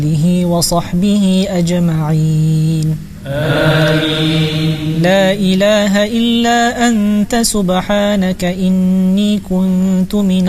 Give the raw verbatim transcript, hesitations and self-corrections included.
آله وصحبه أجمعين آمين. لا إله إلا أنت سبحانك إني كنت من